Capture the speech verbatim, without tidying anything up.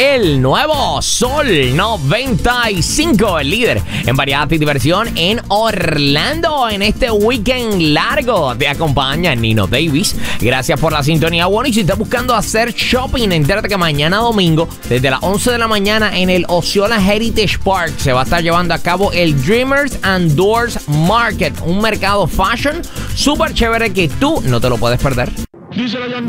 El nuevo Sol noventa y cinco, el líder en variedad y diversión en Orlando. En este weekend largo te acompaña Nino Davis. Gracias por la sintonía. Bueno, y si estás buscando hacer shopping, entérate que mañana domingo, desde las once de la mañana en el Osceola Heritage Park, se va a estar llevando a cabo el Dreamers and Doors Market, un mercado fashion súper chévere que tú no te lo puedes perder. Díselo, Yandy.